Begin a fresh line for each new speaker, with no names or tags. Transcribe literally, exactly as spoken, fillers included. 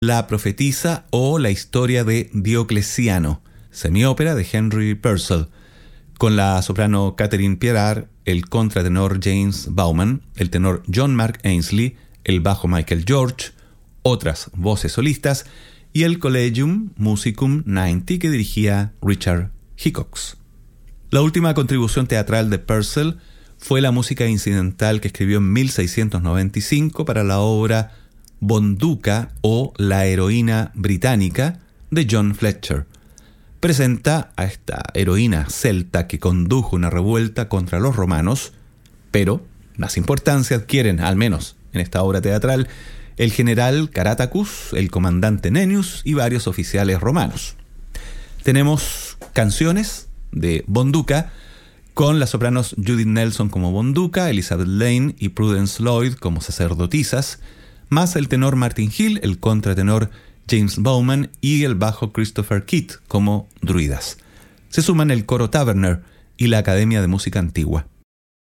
La profetisa o la historia de Diocleciano, semiópera de Henry Purcell, con la soprano Catherine Pierart, el contratenor James Bauman, el tenor John Mark Ainsley, el bajo Michael George, otras voces solistas y el Collegium Musicum noventa que dirigía Richard Hickox. La última contribución teatral de Purcell fue la música incidental que escribió en mil seiscientos noventa y cinco para la obra Bonduca o La heroína británica de John Fletcher. Presenta a esta heroína celta que condujo una revuelta contra los romanos, pero más importancia adquieren, al menos en esta obra teatral, el general Caratacus, el comandante Nennius y varios oficiales romanos. Tenemos canciones de Bonduca con las sopranos Judith Nelson como Bonduca, Elizabeth Lane y Prudence Lloyd como sacerdotisas, más el tenor Martin Hill, el contratenor James Bowman y el bajo Christopher Kitt como druidas. Se suman el coro Taverner y la Academia de Música Antigua.